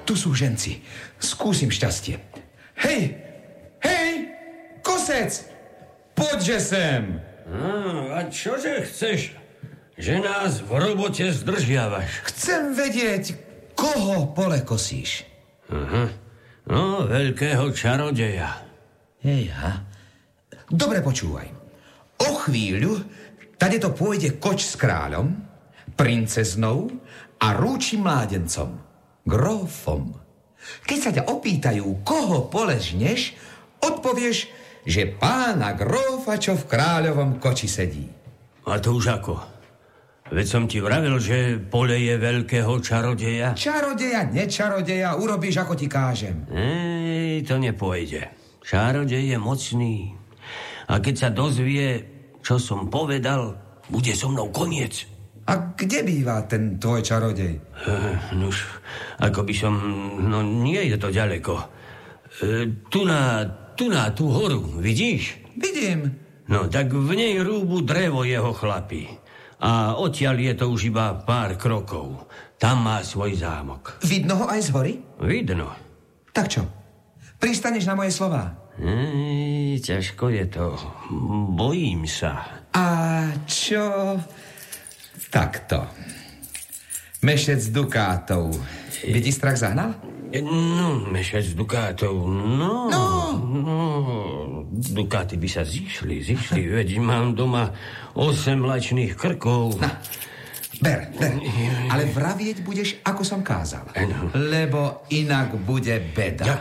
Tu sú ženci. Skúsim šťastie. Hej! Kosec! Poďže sem! A čože chceš? Že nás v robote zdržiavaš? Chcem vedieť, koho pole kosíš. No, veľkého čarodeja. Dobre počúvaj. O chvíľu tady to pôjde koč s kráľom, princeznou a rúčim mládencom, grófom. Keď sa ťa opýtajú, koho pole žneš, odpovieš, že pána grófa, čo v kráľovom koči sedí. A to už ako? Veď som ti vravil, že pole je veľkého čarodeja. Čarodeja, nečarodeja, urobíš, ako ti kážem. To nepôjde. Čarodej je mocný. A keď sa dozvie, čo som povedal, bude so mnou koniec. A kde býva ten tvoj čarodej? Nuž, ako by som... No, nie je to ďaleko. Tu na tú horu, vidíš? Vidím. No, tak v nej rúbu drevo jeho chlapi. A odtiaľ je to už iba pár krokov. Tam má svoj zámok. Vidno ho aj z hory? Vidno. Tak čo? Pristaneš na moje slová? Ťažko je to. Bojím sa. A čo? Takto. Mešec dukátov. By ti strach zahnal? No, mešec dukátov. No. Dukáty by sa zišli. Veď mám doma 8 mlačných krkov. Ber. Ale vravieť budeš, ako som kázal. Lebo inak bude beda.